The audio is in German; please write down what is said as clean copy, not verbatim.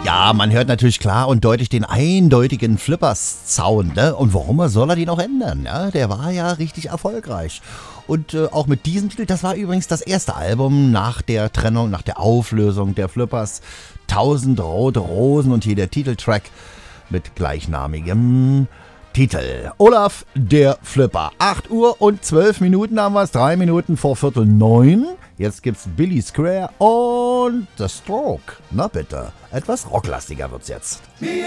Ja, man hört natürlich klar und deutlich den eindeutigen Flippers-Sound, ne? Und warum soll er den auch ändern? Ja, der war ja richtig erfolgreich. Und auch mit diesem Titel, das war übrigens das erste Album nach der Trennung, nach der Auflösung der Flippers. 1000 rote Rosen und hier der Titeltrack mit gleichnamigem Titel. Olaf, der Flipper. 8 Uhr und 12 Minuten haben wir es, 3 Minuten vor 8:45. Jetzt gibt's Billy Square und The Stroke. Na bitte, etwas rocklastiger wird's jetzt. Me